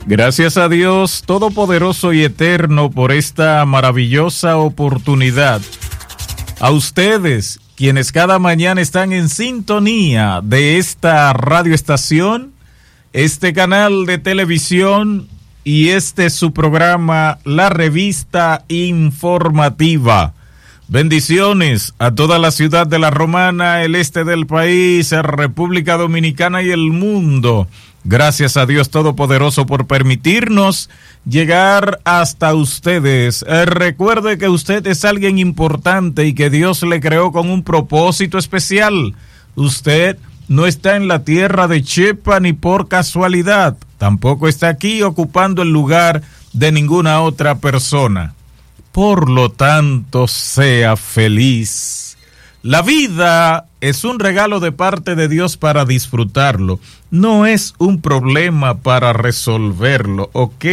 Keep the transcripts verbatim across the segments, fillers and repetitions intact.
Gracias a Dios Todopoderoso y Eterno por esta maravillosa oportunidad. A ustedes, quienes cada mañana están en sintonía de esta radioestación, este canal de televisión y este su programa, la revista informativa. Bendiciones a toda la ciudad de La Romana, el este del país, República Dominicana y el mundo. Gracias a Dios Todopoderoso por permitirnos llegar hasta ustedes. Eh, recuerde que usted es alguien importante y que Dios le creó con un propósito especial. Usted no está en la tierra de Chepa ni por casualidad. Tampoco está aquí ocupando el lugar de ninguna otra persona. Por lo tanto, sea feliz. La vida es un regalo de parte de Dios para disfrutarlo. No es un problema para resolverlo, ¿ok?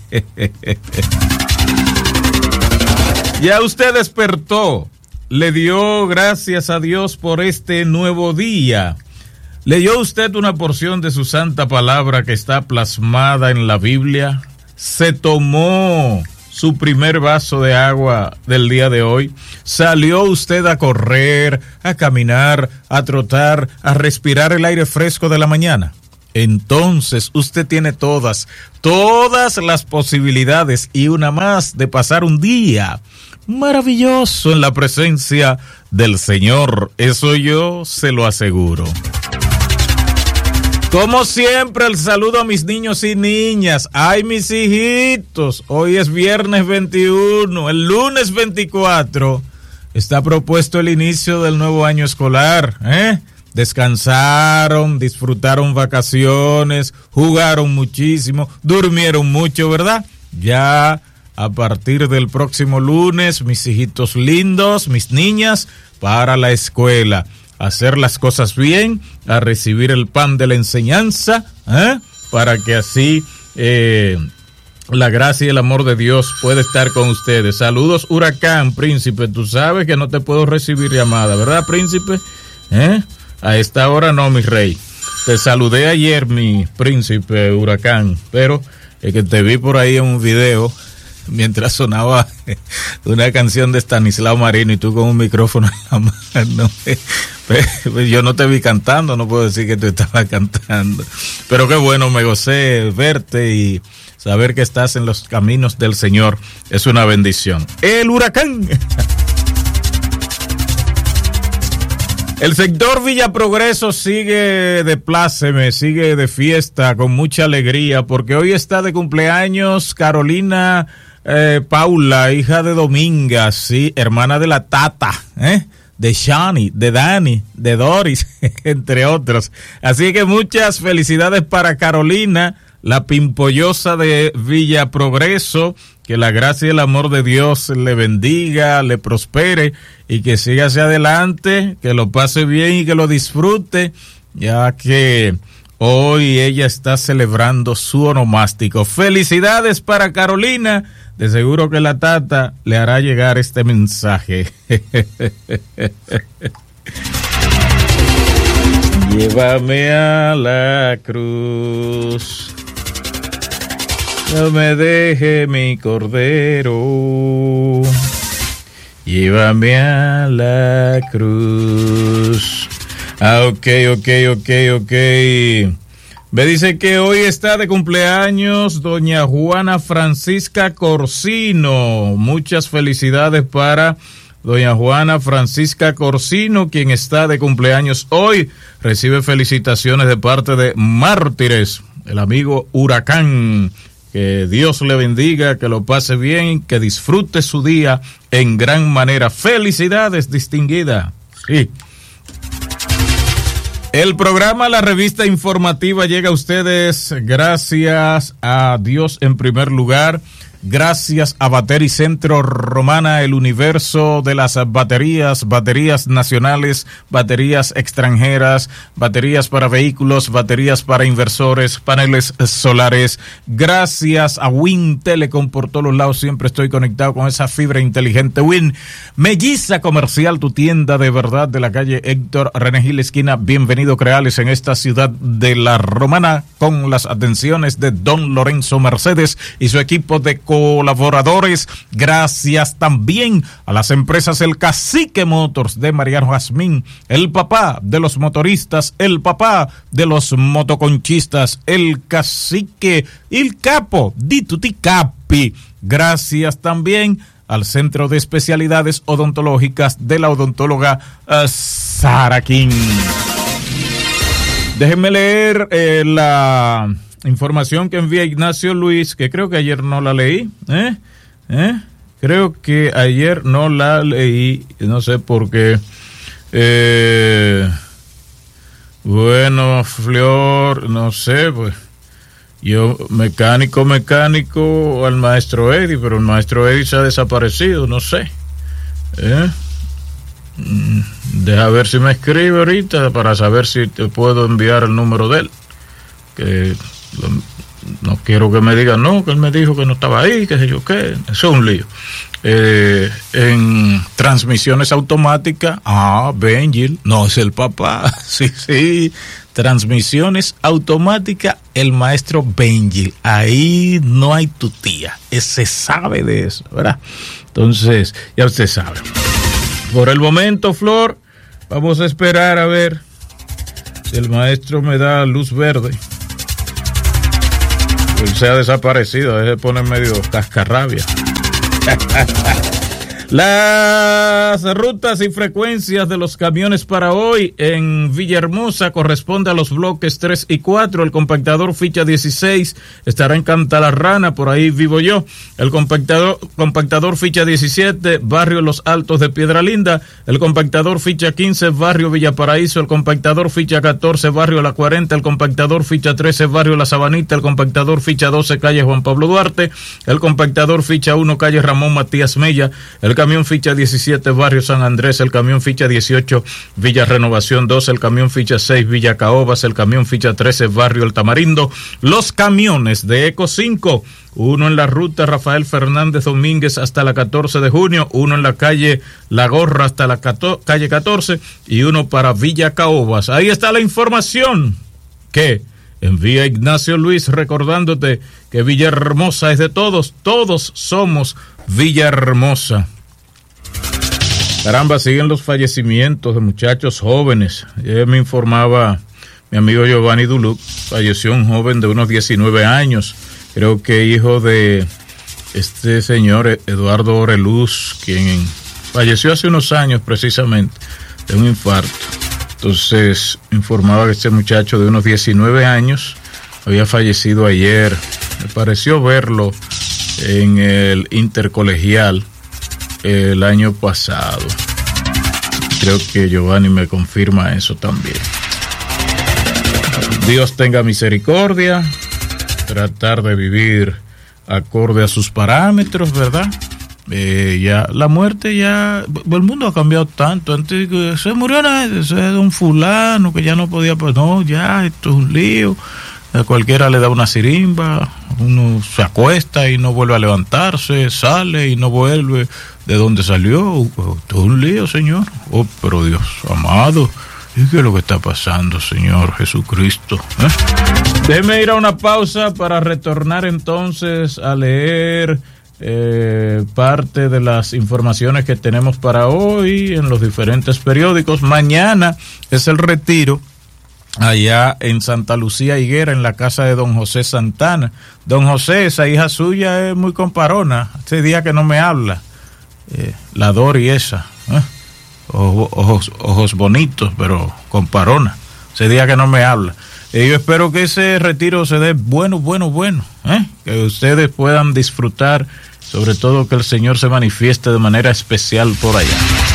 Ya usted despertó. Le dio gracias a Dios por este nuevo día. ¿Leyó usted una porción de su santa palabra que está plasmada en la Biblia? ¿Se tomó su primer vaso de agua del día de hoy? ¿Salió usted a correr, a caminar, a trotar, a respirar el aire fresco de la mañana? Entonces usted tiene todas, todas las posibilidades y una más de pasar un día maravilloso en la presencia del Señor. Eso yo se lo aseguro. Como siempre, el saludo a mis niños y niñas. Ay, mis hijitos, hoy es viernes veintiuno, el lunes veinticuatro está propuesto el inicio del nuevo año escolar, ¿eh? Descansaron, disfrutaron vacaciones, jugaron muchísimo, durmieron mucho, ¿verdad? Ya a partir del próximo lunes, mis hijitos lindos, mis niñas, para la escuela. Hacer las cosas bien, a recibir el pan de la enseñanza, ¿eh? Para que así eh, la gracia y el amor de Dios pueda estar con ustedes. Saludos, Huracán, Príncipe. Tú sabes que no te puedo recibir llamada, ¿verdad, Príncipe? ¿Eh? A esta hora no, mi rey. Te saludé ayer, mi Príncipe Huracán, pero es que te vi por ahí en un video mientras sonaba una canción de Estanislao Marino y tú con un micrófono en la mano. Yo no te vi cantando, no puedo decir que tú estabas cantando, pero qué bueno, me gocé verte y saber que estás en los caminos del Señor es una bendición. El huracán. El sector Villa Progreso sigue de pláceme, sigue de fiesta con mucha alegría porque hoy está de cumpleaños Carolina eh, Paula, hija de Dominga, sí, hermana de la Tata, ¿eh? de Shani, de Dani, de Doris, entre otros. Así que muchas felicidades para Carolina, la pimpollosa de Villa Progreso. Que la gracia y el amor de Dios le bendiga, le prospere y que siga hacia adelante, que lo pase bien y que lo disfrute, ya que hoy ella está celebrando su onomástico. Felicidades para Carolina. De seguro que la Tata le hará llegar este mensaje. Llévame a la cruz, no me deje mi cordero, llévame a la cruz. Ah, ok, ok, ok, ok. Me dice que hoy está de cumpleaños doña Juana Francisca Corsino. Muchas felicidades para doña Juana Francisca Corsino, quien está de cumpleaños hoy. Recibe felicitaciones de parte de Mártires, el amigo Huracán. Que Dios le bendiga, que lo pase bien, que disfrute su día en gran manera. Felicidades, distinguida. Sí. El programa La Revista Informativa llega a ustedes gracias a Dios en primer lugar, Gracias a Battery Centro Romana, el universo de las baterías, baterías nacionales, baterías extranjeras, baterías para vehículos, baterías para inversores, paneles solares. Gracias a Win Telecom por todos los lados, siempre estoy conectado con esa fibra inteligente Win. Melliza Comercial, tu tienda de verdad de la calle Héctor René Gil, esquina Bienvenido Creales, en esta ciudad de la Romana, con las atenciones de Don Lorenzo Mercedes y su equipo de colaboradores. Gracias también a las empresas El Cacique Motors de Mariano Jazmín, el papá de los motoristas, el papá de los motoconchistas, el cacique, el capo di tutti capi. Gracias también al Centro de Especialidades Odontológicas de la odontóloga uh, Sara King. Déjenme leer eh, la información que envía Ignacio Luis, que creo que ayer no la leí, ¿eh? ¿Eh? Creo que ayer no la leí, no sé por qué. Eh, bueno, Flor, no sé, pues yo mecánico, mecánico al maestro Eddie, pero el maestro Eddie se ha desaparecido, no sé. ¿Eh? Deja ver si me escribe ahorita para saber si te puedo enviar el número de él, que no quiero que me digan no, que él me dijo que no estaba ahí, qué sé yo qué, eso es un lío. Eh, en transmisiones automáticas, ah, Benjil, no es el papá, sí, sí, transmisiones automáticas, el maestro Benjil, ahí no hay tu tía, se sabe de eso, ¿verdad? Entonces, ya usted sabe. Por el momento, Flor, vamos a esperar a ver si el maestro me da luz verde. Él se ha desaparecido, se pone medio cascarrabia. Las rutas y frecuencias de los camiones para hoy en Villahermosa corresponde a los bloques tres y cuatro. El compactador ficha dieciséis estará en Cantalarrana, por ahí vivo yo. El compactador, compactador ficha diecisiete, barrio Los Altos de Piedra Linda. El compactador ficha quince, barrio Villaparaíso. El compactador ficha catorce, barrio La cuarenta. El compactador ficha trece, barrio La Sabanita. El compactador ficha doce, calle Juan Pablo Duarte. El compactador ficha uno, calle Ramón Matías Mella. El camión ficha diecisiete, barrio San Andrés. El camión ficha dieciocho, Villa Renovación dos. El camión ficha seis, Villa Caobas. El camión ficha trece, barrio El Tamarindo. Los camiones de Eco cinco, uno en la ruta Rafael Fernández Domínguez hasta la catorce de junio, uno en la calle La Gorra hasta la calle catorce y uno para Villa Caobas. Ahí está la información que envía Ignacio Luis, recordándote que Villahermosa es de todos, todos somos Villahermosa. Caramba, siguen los fallecimientos de muchachos jóvenes. Ayer me informaba mi amigo Giovanni Duluc, falleció un joven de unos diecinueve años, creo que hijo de este señor Eduardo Oreluz, quien falleció hace unos años precisamente de un infarto. Entonces informaba que este muchacho de unos diecinueve años había fallecido ayer. Me pareció verlo en el intercolegial el año pasado. Creo que Giovanni me confirma eso también. Dios tenga misericordia, tratar de vivir acorde a sus parámetros, ¿verdad? Eh, ya la muerte ya, el mundo ha cambiado tanto. Antes se murió nadie, se de un fulano que ya no podía, pues no, ya esto es un lío. A cualquiera le da una sirimba, uno se acuesta y no vuelve a levantarse, sale y no vuelve de donde salió. Todo un lío, Señor. Oh, pero Dios amado, ¿y qué es lo que está pasando, Señor Jesucristo? ¿Eh? Déjeme ir a una pausa para retornar entonces a leer eh, parte de las informaciones que tenemos para hoy en los diferentes periódicos. Mañana es el retiro allá en Santa Lucía Higuera, en la casa de don José Santana. Don José, esa hija suya es muy comparona, hace día que no me habla, eh, la Dori esa, ¿eh? ojos, ojos, ojos bonitos, pero comparona, hace día que no me habla. Y yo espero que ese retiro se dé bueno, bueno, bueno, ¿eh? Que ustedes puedan disfrutar, sobre todo que el Señor se manifieste de manera especial por allá.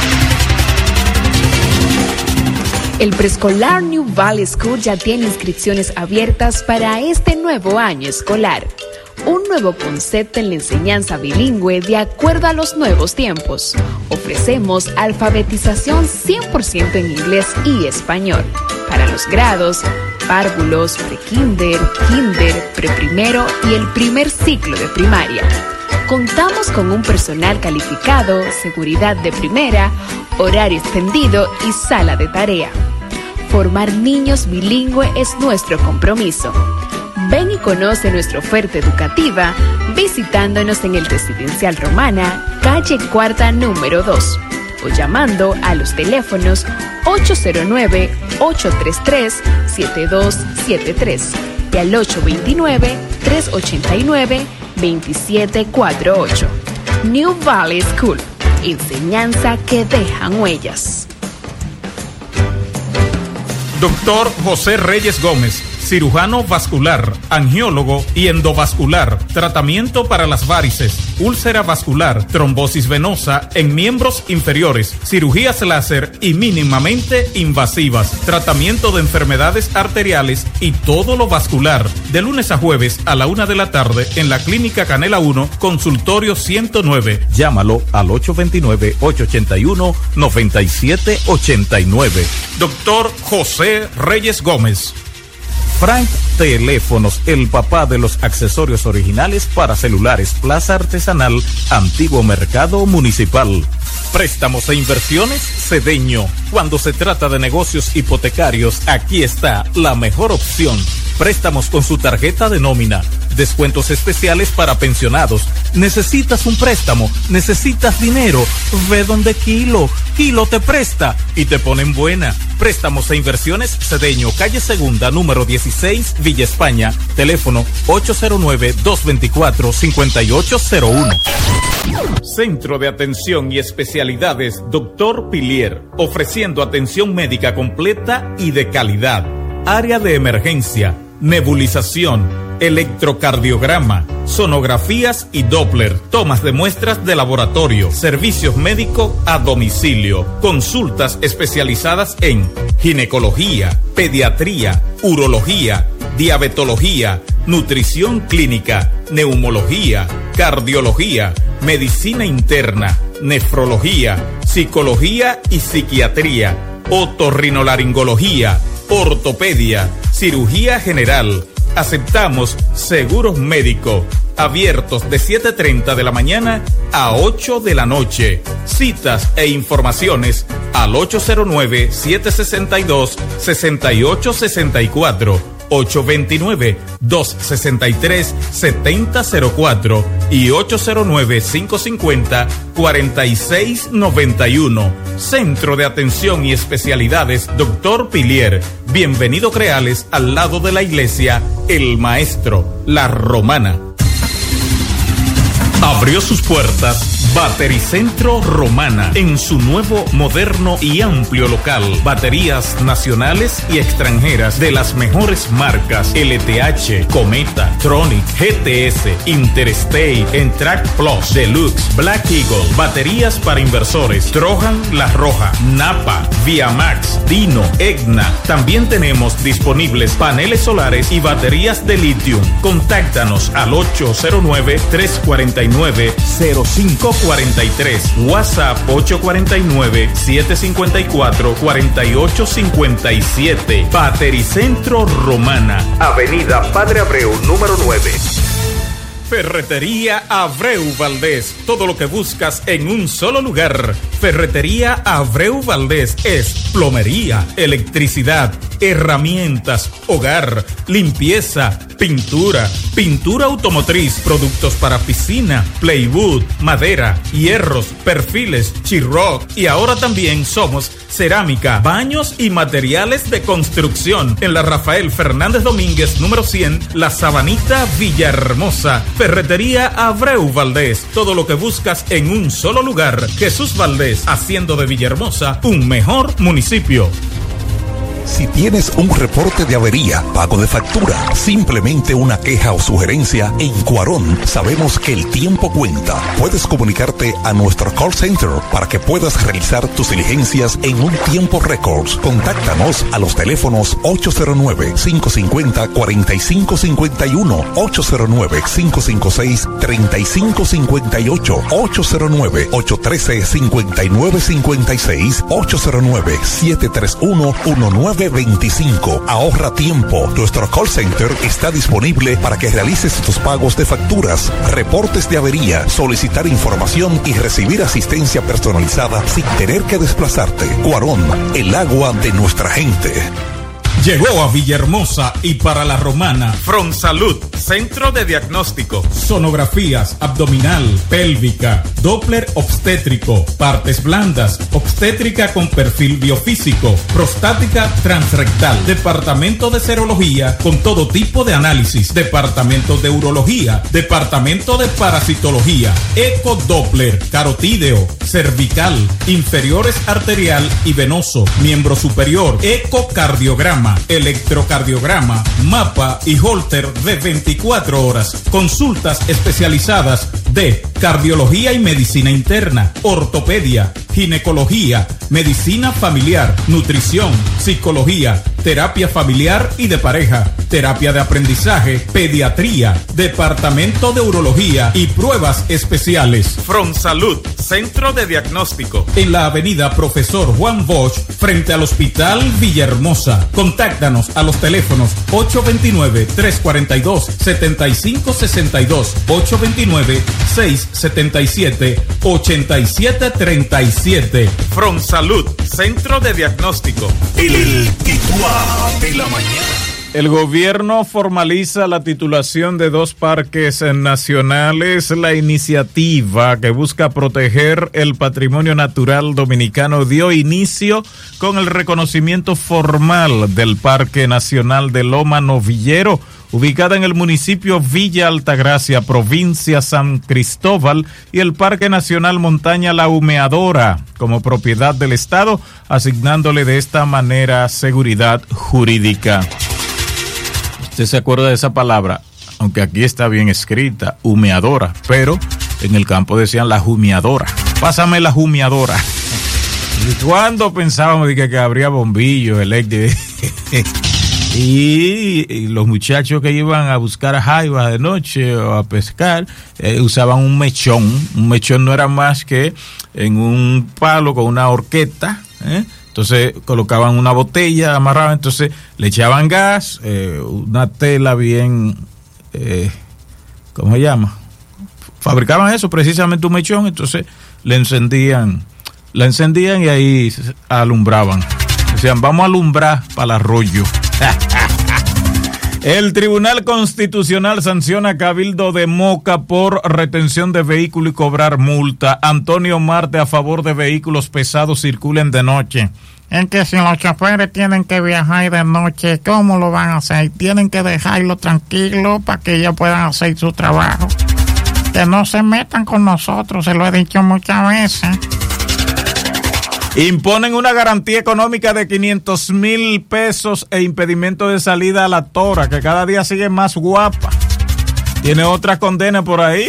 El preescolar New Valley School ya tiene inscripciones abiertas para este nuevo año escolar. un nuevo concepto en la enseñanza bilingüe de acuerdo a los nuevos tiempos. Ofrecemos alfabetización cien por ciento en inglés y español para los grados párvulos, prekinder, kinder, preprimero y el primer ciclo de primaria. Contamos con un personal calificado, seguridad de primera, horario extendido y sala de tarea. Formar niños bilingües es nuestro compromiso. Ven y conoce nuestra oferta educativa visitándonos en el Residencial Romana, calle Cuarta número dos, o llamando a los teléfonos ocho cero nueve, ocho tres tres, siete dos siete tres y al ocho dos nueve, tres ocho nueve, dos siete cuatro ocho. New Valley School, enseñanza que dejan huellas. Doctor José Reyes Gómez, cirujano vascular, angiólogo y endovascular, tratamiento para las varices, úlcera vascular, trombosis venosa en miembros inferiores, cirugías láser y mínimamente invasivas, tratamiento de enfermedades arteriales y todo lo vascular, de lunes a jueves a la una de la tarde en la Clínica Canela uno, consultorio ciento nueve. Llámalo al ocho dos nueve, ocho ocho uno, nueve siete ocho nueve. Doctor José Reyes Gómez. Frank Teléfonos, el papá de los accesorios originales para celulares, Plaza Artesanal, Antiguo Mercado Municipal. Préstamos e inversiones, Cedeño. Cuando se trata de negocios hipotecarios, aquí está la mejor opción. Préstamos con su tarjeta de nómina. Descuentos especiales para pensionados. ¿Necesitas un préstamo? ¿Necesitas dinero? Ve donde Kilo. Kilo te presta y te ponen buena. Préstamos e inversiones, Cedeño, calle Segunda, número dieciséis, Villa España. Teléfono ocho cero nueve, dos dos cuatro, cinco ocho cero uno. Centro de Atención y Especialidades Doctor Pilier, ofreciendo atención médica completa y de calidad. Área de emergencia, nebulización, electrocardiograma, sonografías y Doppler, tomas de muestras de laboratorio, servicios médicos a domicilio, consultas especializadas en ginecología, pediatría, urología, diabetología, nutrición clínica, neumología, cardiología, medicina interna, nefrología, psicología y psiquiatría, otorrinolaringología, ortopedia, cirugía general. Aceptamos seguros médicos, abiertos de siete treinta de la mañana a ocho de la noche. Citas e informaciones al ocho cero nueve, siete seis dos, seis ocho seis cuatro, ocho dos nueve, dos seis tres, siete cero cero cuatro y ocho cero nueve, cinco cinco cero, cuatro seis nueve uno. Centro de Atención y Especialidades Doctor Pilier. Bienvenido Creales, al lado de la iglesia El Maestro, La Romana. Abrió sus puertas Batericentro Romana en su nuevo, moderno y amplio local. Baterías nacionales y extranjeras de las mejores marcas: L T H, Cometa, Tronic, G T S, Interstate, Entrac Plus, Deluxe, Black Eagle. Baterías para inversores: Trojan, La Roja, Napa, Viamax, Dino, Egna. También tenemos disponibles paneles solares y baterías de litio. Contáctanos al ocho cero nueve, tres cuatro nueve, cero cinco cuatro tres, WhatsApp ocho cuatro nueve, siete cinco cuatro, cuatro ocho cinco siete. Batericentro Romana, Avenida Padre Abreu, número nueve. Ferretería Abreu Valdés, todo lo que buscas en un solo lugar. Ferretería Abreu Valdés es plomería, electricidad, herramientas, hogar, limpieza, pintura, pintura automotriz, productos para piscina, plywood, madera, hierros, perfiles, Chiroc, y ahora también somos cerámica, baños y materiales de construcción. En la Rafael Fernández Domínguez, número cien, La Sabanita, Villahermosa. Ferretería Abreu Valdés, todo lo que buscas en un solo lugar. Jesús Valdés, haciendo de Villahermosa un mejor municipio. Si tienes un reporte de avería, pago de factura, simplemente una queja o sugerencia, en Cuarón sabemos que el tiempo cuenta. Puedes comunicarte a nuestro call center para que puedas realizar tus diligencias en un tiempo récord. Contáctanos a los teléfonos ocho cero nueve, cinco cinco cero, cuatro cinco cinco uno, ocho cero nueve, cinco cinco seis, tres cinco cinco ocho, ocho cero nueve, ocho uno tres, cinco nueve cinco seis, ocho cero nueve, siete tres uno, uno nueve dos cinco. Ahorra tiempo. Nuestro call center está disponible para que realices tus pagos de facturas, reportes de avería, solicitar información y recibir asistencia personalizada sin tener que desplazarte. Cuarón, el agua de nuestra gente. Llegó a Villahermosa y para La Romana Fronsalud, centro de diagnóstico, sonografías abdominal, pélvica, Doppler obstétrico, partes blandas, obstétrica con perfil biofísico, prostática transrectal, departamento de serología con todo tipo de análisis, departamento de urología, departamento de parasitología, eco Doppler, carotídeo, cervical, inferiores arterial y venoso, miembro superior, ecocardiograma, electrocardiograma, mapa y holter de veinticuatro horas, consultas especializadas de cardiología y medicina interna, ortopedia, ginecología, medicina familiar, nutrición, psicología, terapia familiar y de pareja, terapia de aprendizaje, pediatría, departamento de urología y pruebas especiales. Fronsalud, centro de diagnóstico, en la avenida Profesor Juan Bosch, frente al Hospital Villahermosa. Contáctanos a los teléfonos ocho dos nueve, tres cuatro dos, siete cinco seis dos, ocho dos nueve, seis siete siete, ocho siete tres siete. Fronsalud, centro de diagnóstico. El titular de la mañana. El gobierno formaliza la titulación de dos parques nacionales. La iniciativa que busca proteger el patrimonio natural dominicano dio inicio con el reconocimiento formal del Parque Nacional de Loma Novillero, ubicada en el municipio Villa Altagracia, provincia San Cristóbal, y el Parque Nacional Montaña La Humeadora, como propiedad del Estado, asignándole de esta manera seguridad jurídica. ¿Usted se acuerda de esa palabra? Aunque aquí está bien escrita, humeadora, pero en el campo decían la humeadora. Pásame la humeadora. ¿Y cuándo pensábamos de que, que habría bombillos eléctricos? y, y los muchachos que iban a buscar a jaivas de noche o a pescar, eh, usaban un mechón. Un mechón no era más que en un palo con una horqueta, ¿eh? Entonces colocaban una botella, amarraban, entonces le echaban gas, eh, una tela bien, eh, ¿cómo se llama? Fabricaban eso, precisamente un mechón, entonces le encendían, la encendían y ahí alumbraban. Decían, vamos a alumbrar para el arroyo. El Tribunal Constitucional sanciona a Cabildo de Moca por retención de vehículo y cobrar multa. Antonio Marte a favor de vehículos pesados circulen de noche. Es que si los choferes tienen que viajar de noche, ¿cómo lo van a hacer? Tienen que dejarlo tranquilo para que ellos puedan hacer su trabajo. Que no se metan con nosotros, se lo he dicho muchas veces. Imponen una garantía económica de quinientos mil pesos e impedimento de salida a la Tora, que cada día sigue más guapa. Tiene otra condena por ahí.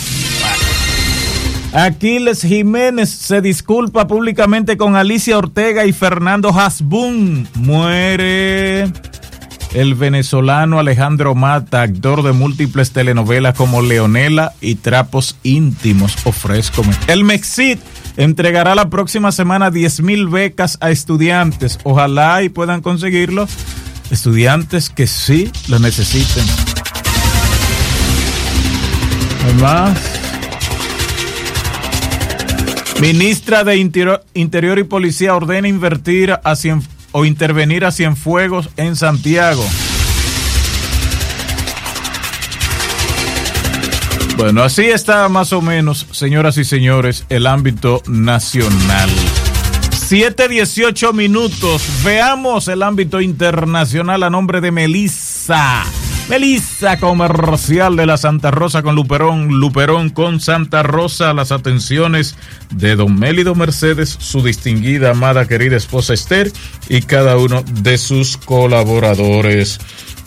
Aquiles Jiménez se disculpa públicamente con Alicia Ortega y Fernando Hasbún. Muere el venezolano Alejandro Mata, actor de múltiples telenovelas como Leonela y Trapos Íntimos. Ofrézcome. El Mexit entregará la próxima semana diez mil becas a estudiantes. Ojalá y puedan conseguirlo estudiantes que sí lo necesiten. Además, ministra de Interior, Interior y Policía ordena invertir a Cien, o intervenir a Cienfuegos en Santiago. Bueno, así está más o menos, señoras y señores, el ámbito nacional. siete dieciocho minutos. Veamos el ámbito internacional a nombre de Melissa. Melissa Comercial de la Santa Rosa con Luperón, Luperón con Santa Rosa, las atenciones de don Mélido Mercedes, su distinguida, amada, querida esposa Esther y cada uno de sus colaboradores.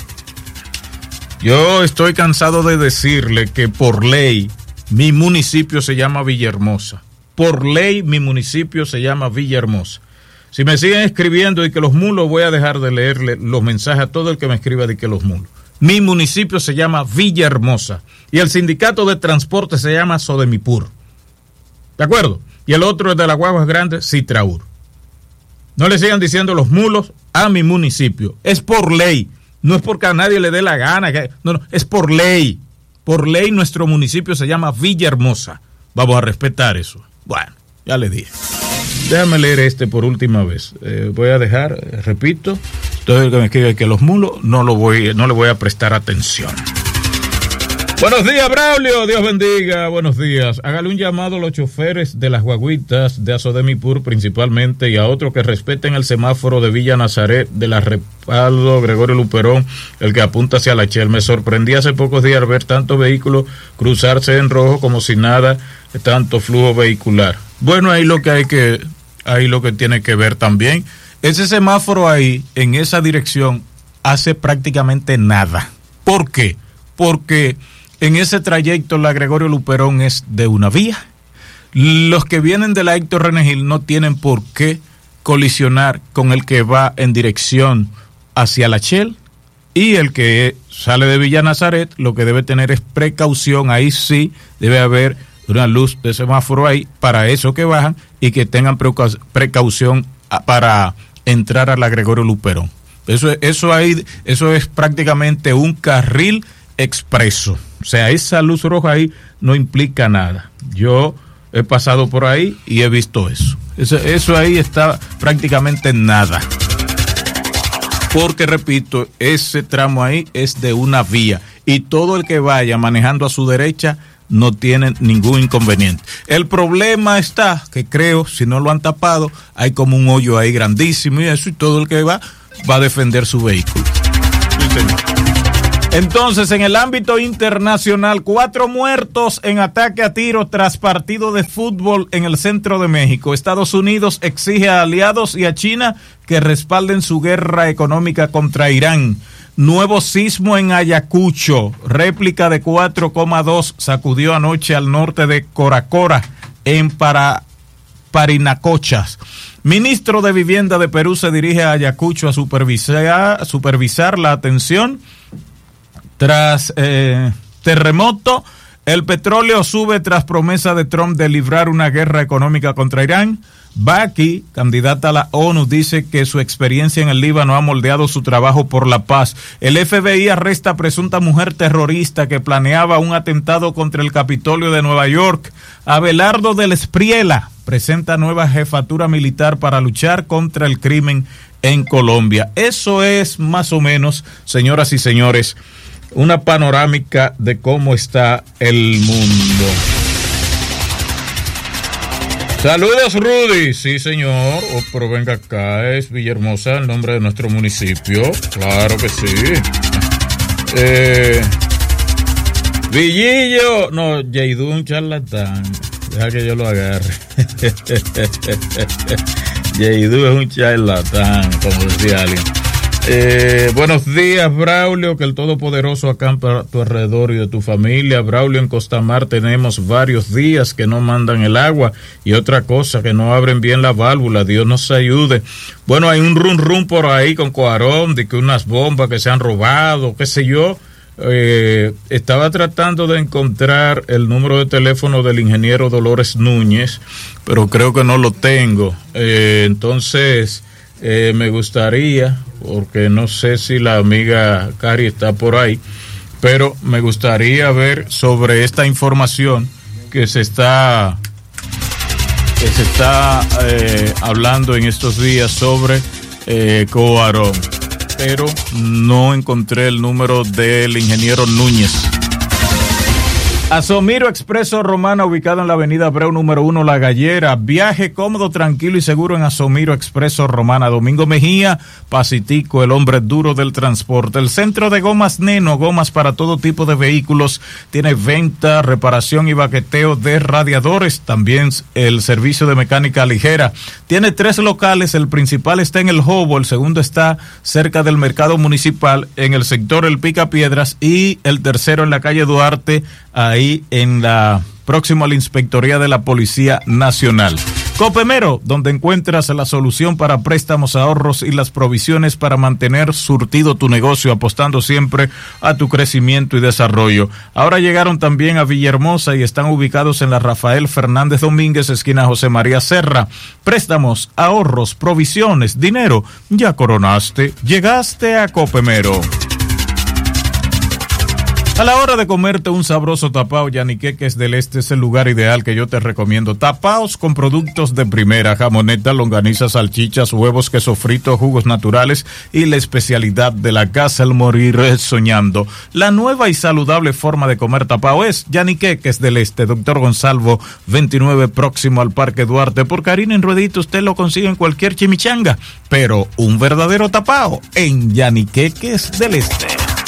Yo estoy cansado de decirle que por ley mi municipio se llama Villahermosa. Por ley mi municipio se llama Villahermosa. Si me siguen escribiendo y que los mulos, voy a dejar de leerle los mensajes a todo el que me escriba de que los mulos. Mi municipio se llama Villahermosa y el sindicato de transporte se llama Sodemipur. ¿De acuerdo? Y el otro es de las guaguas grandes, Citraur. No le sigan diciendo los mulos a mi municipio. Es por ley. No es porque a nadie le dé la gana. Que, no, no, es por ley. Por ley nuestro municipio se llama Villahermosa. Vamos a respetar eso. Bueno, ya le dije. Déjame leer este por última vez. Eh, voy a dejar, eh, repito, todo el que me escribe que los mulos no lo voy, no le voy a prestar atención. Buenos días, Braulio, Dios bendiga, buenos días. Hágale un llamado a los choferes de las guaguitas de Asodemipur principalmente y a otros que respeten el semáforo de Villa Nazaret, de la Respaldo, Gregorio Luperón, el que apunta hacia la Shell. Me sorprendí hace pocos días ver tantos vehículos cruzarse en rojo como si nada, tanto flujo vehicular. Bueno, ahí lo que hay que, ahí lo que tiene que ver también, ese semáforo ahí, en esa dirección, hace prácticamente nada. ¿Por qué? Porque en ese trayecto la Gregorio Luperón es de una vía. Los que vienen de la Héctor Renegil no tienen por qué colisionar con el que va en dirección hacia la Shell, y el que sale de Villa Nazaret lo que debe tener es precaución. Ahí sí debe haber una luz de semáforo ahí para esos que bajan y que tengan precaución para entrar a la Gregorio Luperón. Eso, eso, ahí, eso es prácticamente un carril expreso. O sea, esa luz roja ahí no implica nada. Yo he pasado por ahí y he visto eso. Eso, eso ahí está prácticamente nada. Porque, repito, ese tramo ahí es de una vía y todo el que vaya manejando a su derecha no tiene ningún inconveniente. El problema está que creo, si no lo han tapado, hay como un hoyo ahí grandísimo y eso, y todo el que va va a defender su vehículo. Sí, señor. Entonces, en el ámbito internacional, cuatro muertos en ataque a tiros tras partido de fútbol en el centro de México. Estados Unidos exige a aliados y a China que respalden su guerra económica contra Irán. Nuevo sismo en Ayacucho, réplica de cuatro coma dos, sacudió anoche al norte de Coracora, en para, Parinacochas. Ministro de Vivienda de Perú se dirige a Ayacucho a supervisar, a supervisar la atención tras eh, terremoto. El petróleo sube tras promesa de Trump de librar una guerra económica contra Irán. Baki, candidata a la ONU, dice que su experiencia en el Líbano ha moldeado su trabajo por la paz. El F B I arresta a presunta mujer terrorista que planeaba un atentado contra el Capitolio de Nueva York. Abelardo del Espriela presenta nueva jefatura militar para luchar contra el crimen en Colombia. Eso es más o menos, señoras y señores, una panorámica de cómo está el mundo. Saludos, Rudy. Sí, señor. Oh, pero venga acá, es Villahermosa el nombre de nuestro municipio. Claro que sí. Eh, Villillo. No, Yeidú un charlatán. Deja que yo lo agarre. Yeidú es un charlatán, como decía alguien. Eh, buenos días, Braulio, que el Todopoderoso acampa a tu alrededor y de tu familia. Braulio, en Costamar tenemos varios días que no mandan el agua y otra cosa, que no abren bien la válvula. Dios nos ayude. Bueno, hay un rum rum por ahí con Coarón de que unas bombas que se han robado, qué sé yo. Eh, estaba tratando de encontrar el número de teléfono del ingeniero Dolores Núñez, pero creo que no lo tengo. Eh, entonces... Eh, me gustaría, porque no sé si la amiga Cari está por ahí, pero me gustaría ver sobre esta información que se está que se está eh, hablando en estos días sobre eh, Coarón, pero no encontré el número del ingeniero Núñez. Asomiro Expreso Romana, ubicado en la avenida Abreu número uno, La Gallera. Viaje cómodo, tranquilo y seguro en Asomiro Expreso Romana. Domingo Mejía, Pacitico, el hombre duro del transporte. El centro de gomas Neno, gomas para todo tipo de vehículos. Tiene venta, reparación y baqueteo de radiadores. También el servicio de mecánica ligera. Tiene tres locales, el principal está en el Jobo, el segundo está cerca del mercado municipal, en el sector El Picapiedras, y el tercero en la calle Duarte, ahí en la próximo a la Inspectoría de la Policía Nacional. Copemero, donde encuentras la solución para préstamos, ahorros y las provisiones para mantener surtido tu negocio, apostando siempre a tu crecimiento y desarrollo. Ahora llegaron también a Villahermosa y están ubicados en la Rafael Fernández Domínguez, esquina José María Serra. Préstamos, ahorros, provisiones, dinero. Ya coronaste, llegaste a Copemero. A la hora de comerte un sabroso tapao, Yaniqueques del Este es el lugar ideal que yo te recomiendo. Tapaos con productos de primera, jamoneta, longaniza, salchichas, huevos, queso frito, jugos naturales y la especialidad de la casa, el morir soñando. La nueva y saludable forma de comer tapao es Yaniqueques del Este, Doctor Gonzalvo veintinueve, próximo al Parque Duarte. Por Karina en Ruedito usted lo consigue en cualquier chimichanga, pero un verdadero tapao en Yaniqueques del Este.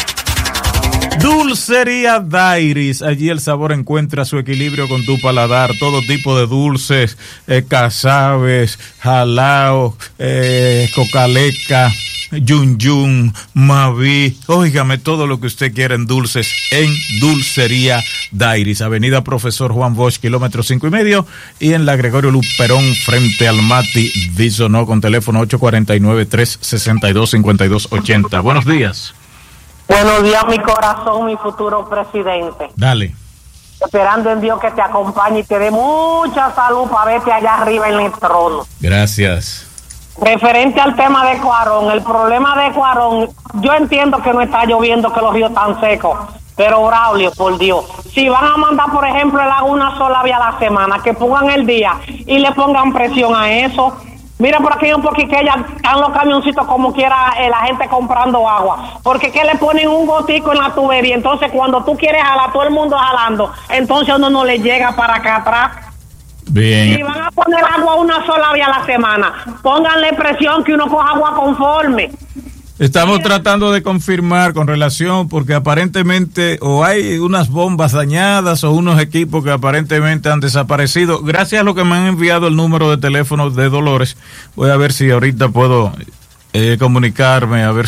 Dulcería Dairis, allí el sabor encuentra su equilibrio con tu paladar, todo tipo de dulces, eh, casabes, jalao, eh, cocaleca, yun yun, maví, óigame, todo lo que usted quiera en dulces en Dulcería Dairis, avenida Profesor Juan Bosch, kilómetro cinco y medio, y en la Gregorio Luperón, frente al Mati Bisonó, con teléfono ocho cuatro nueve, tres seis dos, cinco dos ocho cero. Buenos días. Buenos días, mi corazón, mi futuro presidente. Dale. Esperando en Dios que te acompañe y te dé mucha salud para verte allá arriba en el trono. Gracias. Referente al tema de Cuarón, el problema de Cuarón, yo entiendo que no está lloviendo, que los ríos están secos, pero Braulio, por Dios, si van a mandar, por ejemplo, el agua una sola vez a la semana, que pongan el día y le pongan presión a eso. Mira, por aquí un poquito que ya están los camioncitos como quiera, eh, la gente comprando agua. Porque que le ponen un gotico en la tubería. Entonces, cuando tú quieres jalar, todo el mundo jalando. Entonces, uno no le llega para acá atrás. Bien. Si van a poner agua una sola vez a la semana, pónganle presión que uno coja agua conforme. Estamos tratando de confirmar con relación, porque aparentemente o hay unas bombas dañadas o unos equipos que aparentemente han desaparecido. Gracias a lo que me han enviado el número de teléfono de Dolores, voy a ver si ahorita puedo eh, comunicarme, a ver